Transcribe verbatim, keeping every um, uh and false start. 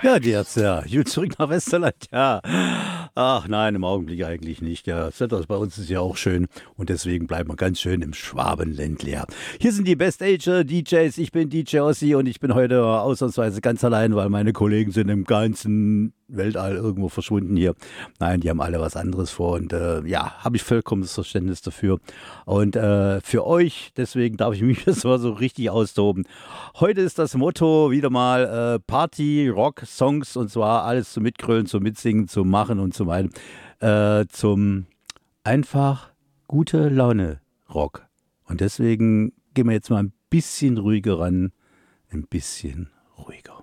Ja, die jetzt, ja. Ich will zurück nach Westerland, ja. Ach nein, im Augenblick eigentlich nicht. Ja, das Wetter bei uns ist ja auch schön und deswegen bleiben wir ganz schön im Schwabenländle. Ja. Hier sind die Best Age D Js. Ich bin D J Ossi und ich bin heute ausnahmsweise ganz allein, weil meine Kollegen sind im ganzen Weltall irgendwo verschwunden hier. Nein, die haben alle was anderes vor und äh, ja, habe ich vollkommenes Verständnis dafür. Und äh, für euch, deswegen darf ich mich jetzt mal so richtig austoben. Heute ist das Motto wieder mal äh, Party, Rock, Songs und zwar alles zum Mitgrölen, zum Mitsingen, zum Machen und zum einen, äh, zum einfach gute Laune Rock. Und deswegen gehen wir jetzt mal ein bisschen ruhiger ran, ein bisschen ruhiger.